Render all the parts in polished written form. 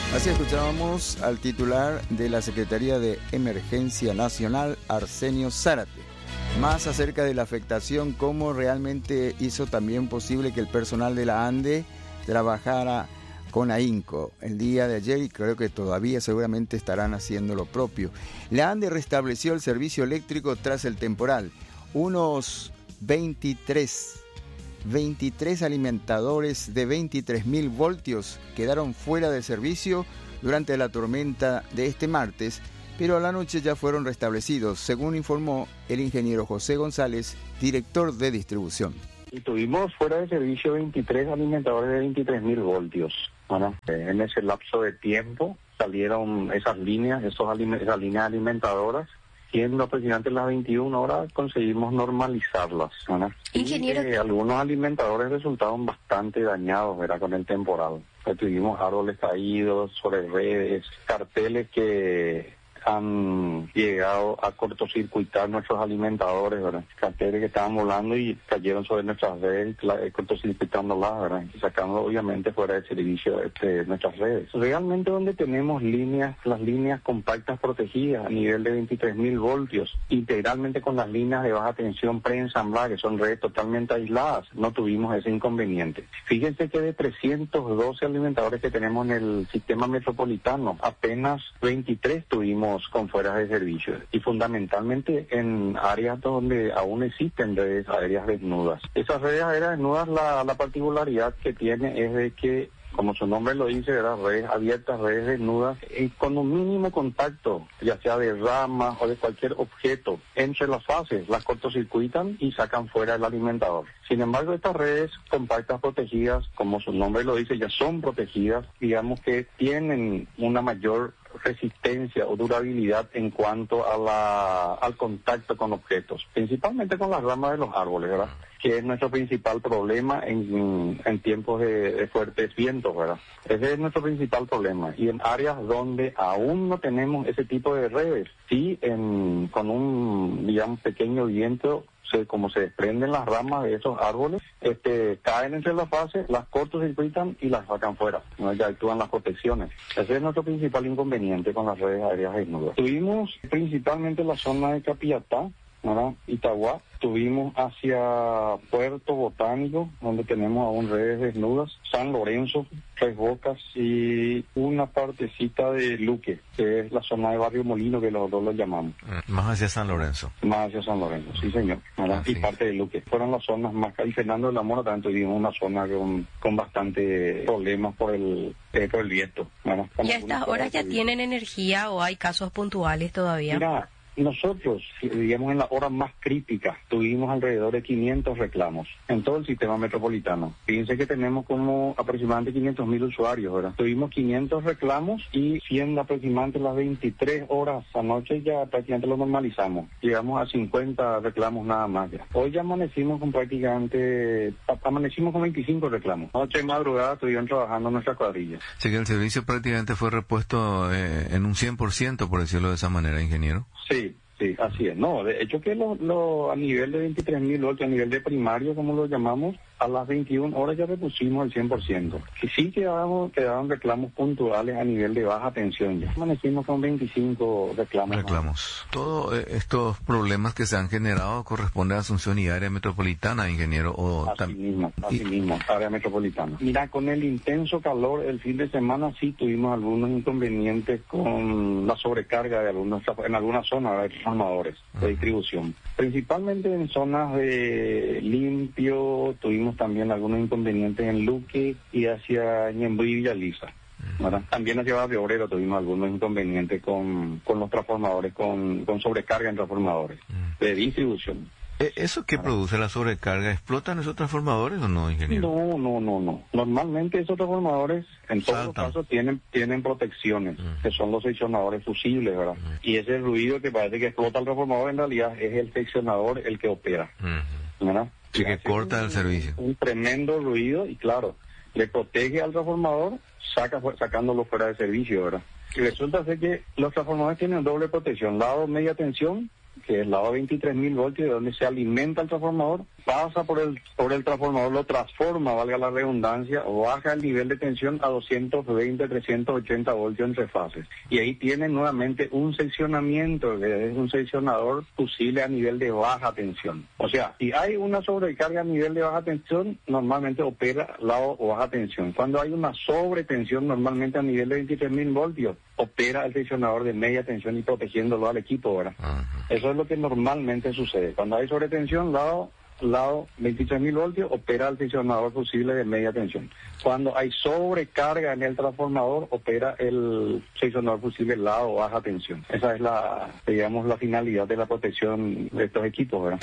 Así escuchábamos al titular de la Secretaría de Emergencia Nacional, Arsenio Zárate. Más acerca de la afectación, cómo realmente hizo también posible que el personal de la ANDE trabajara con ahínco el día de ayer, y creo que todavía seguramente estarán haciendo lo propio. La ANDE restableció el servicio eléctrico tras el temporal. Unos 23 alimentadores de 23.000 voltios quedaron fuera de servicio durante la tormenta de este martes, pero a la noche ya fueron restablecidos, según informó el ingeniero José González, director de distribución. Y tuvimos fuera de servicio 23 alimentadores de 23.000 voltios. Bueno, en ese lapso de tiempo salieron esas líneas alimentadoras. Siendo aproximadamente las 21 horas conseguimos normalizarlas, ¿verdad? Ingeniero, y algunos alimentadores resultaron bastante dañados, ¿verdad? Con el temporal. Tuvimos árboles caídos sobre redes, carteles que han llegado a cortocircuitar nuestros alimentadores, ¿verdad? Carteles que estaban volando y cayeron sobre nuestras redes, cortocircuitándolas, ¿verdad? Y sacando obviamente fuera de servicio de nuestras redes. Realmente donde tenemos las líneas compactas protegidas a nivel de 23.000 voltios, integralmente con las líneas de baja tensión preensambladas, que son redes totalmente aisladas, no tuvimos ese inconveniente. Fíjense que de 312 alimentadores que tenemos en el sistema metropolitano, apenas 23 tuvimos con fueras de servicio, y fundamentalmente en áreas donde aún existen redes aéreas desnudas. Esas redes aéreas desnudas, la particularidad que tiene es de que, como su nombre lo dice, eran redes abiertas, redes desnudas, con un mínimo contacto, ya sea de ramas o de cualquier objeto, entre las fases, las cortocircuitan y sacan fuera el alimentador. Sin embargo, estas redes compactas protegidas, como su nombre lo dice, ya son protegidas, digamos que tienen una mayor resistencia o durabilidad en cuanto a al contacto con objetos, principalmente con las ramas de los árboles, ¿verdad? Que es nuestro principal problema en tiempos de fuertes vientos, ¿verdad? Ese es nuestro principal problema. Y en áreas donde aún no tenemos ese tipo de redes, sí, con un, digamos, pequeño viento, como se desprenden las ramas de esos árboles, caen entre las fases, las cortocircuitan y las sacan fuera, ¿no? Ya actúan las protecciones. Ese es nuestro principal inconveniente con las redes aéreas desnudas. Tuvimos principalmente la zona de Capiatá, ¿verdad? Itagua, tuvimos hacia Puerto Botánico, donde tenemos aún redes desnudas, San Lorenzo, Tres Bocas y una partecita de Luque, que es la zona de Barrio Molino, que los dos lo llamamos. Más hacia San Lorenzo. Más hacia San Lorenzo, sí señor, ¿verdad? Y parte de Luque. Fueron las zonas más... Y Fernando de la Mora también tuvimos una zona con bastante problemas por el viento, ¿verdad? ¿Y a estas horas ya tienen energía o hay casos puntuales todavía? Mira, nosotros, digamos, en la hora más crítica, tuvimos alrededor de 500 reclamos en todo el sistema metropolitano. Fíjense que tenemos como aproximadamente 500.000 usuarios, ¿verdad? Tuvimos 500 reclamos y siendo aproximadamente las 23 horas anoche ya prácticamente lo normalizamos. Llegamos a 50 reclamos nada más ya. Hoy ya amanecimos con 25 reclamos. Noche y madrugada estuvieron trabajando en nuestra cuadrilla. Sí, que el servicio prácticamente fue repuesto en un 100%, por decirlo de esa manera, ingeniero. Sí, así es. No, de hecho que a nivel de 23.000 voltios, a nivel de primario, como lo llamamos, a las 21 horas ya repusimos el 100%. Y sí quedaban reclamos puntuales a nivel de baja tensión. Ya amanecimos con 25 reclamos. Todos estos problemas que se han generado corresponden a Asunción y área metropolitana, ingeniero. Así mismo, área metropolitana. Mira, con el intenso calor el fin de semana sí tuvimos algunos inconvenientes con la sobrecarga en algunas zonas de transformadores de distribución. Principalmente en zonas de limpio, tuvimos también algunos inconvenientes en Luque y hacia Ñemby y Villaliza. ¿Verdad? También hacia Barrio Obrero tuvimos algunos inconvenientes con los transformadores, con sobrecarga en transformadores de distribución. ¿Eso qué produce la sobrecarga? ¿Explotan esos transformadores o no, ingeniero? No. Normalmente esos transformadores, en todos los casos, tienen protecciones, que son los seccionadores fusibles, ¿verdad? Y ese ruido que parece que explota el transformador, en realidad es el seccionador el que opera, ¿verdad? Sí, que corta el servicio. Un tremendo ruido y, claro, le protege al transformador, sacándolo fuera de servicio, ¿verdad? Y resulta ser que los transformadores tienen doble protección, lado media tensión, que es el lado 23.000 voltios, de donde se alimenta el transformador, pasa por el transformador, lo transforma, valga la redundancia, o baja el nivel de tensión a 220, 380 voltios entre fases. Y ahí tiene nuevamente un seccionamiento, que es un seccionador fusible a nivel de baja tensión. O sea, si hay una sobrecarga a nivel de baja tensión, normalmente opera lado o baja tensión. Cuando hay una sobretensión, normalmente a nivel de 23.000 voltios, opera el seccionador de media tensión y protegiéndolo al equipo, ¿verdad? Eso es lo que normalmente sucede. Cuando hay sobretensión, lado 23.000 voltios, opera el seccionador fusible de media tensión. Cuando hay sobrecarga en el transformador, opera el seccionador fusible lado o baja tensión. Esa es la finalidad de la protección de estos equipos, ¿verdad?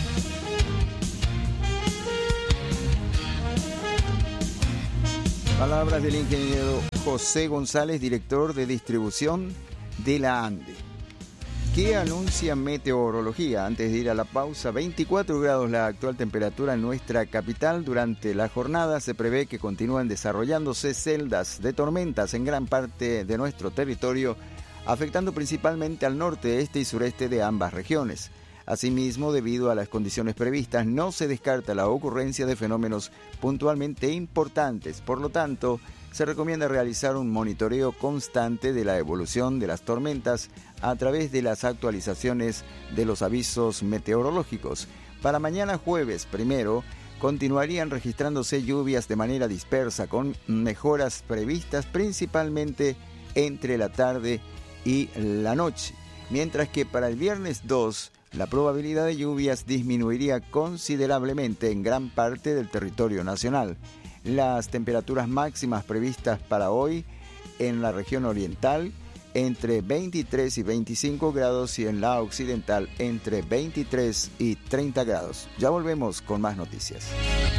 Palabras del ingeniero José González, director de distribución de la ANDE. ¿Qué anuncia meteorología? Antes de ir a la pausa, 24 grados la actual temperatura en nuestra capital. Durante la jornada se prevé que continúen desarrollándose celdas de tormentas en gran parte de nuestro territorio, afectando principalmente al norte, este y sureste de ambas regiones. Asimismo, debido a las condiciones previstas, no se descarta la ocurrencia de fenómenos puntualmente importantes. Por lo tanto, se recomienda realizar un monitoreo constante de la evolución de las tormentas a través de las actualizaciones de los avisos meteorológicos. Para mañana jueves 1, continuarían registrándose lluvias de manera dispersa, con mejoras previstas principalmente entre la tarde y la noche. Mientras que para el viernes 2, la probabilidad de lluvias disminuiría considerablemente en gran parte del territorio nacional. Las temperaturas máximas previstas para hoy en la región oriental entre 23 y 25 grados y en la occidental entre 23 y 30 grados. Ya volvemos con más noticias.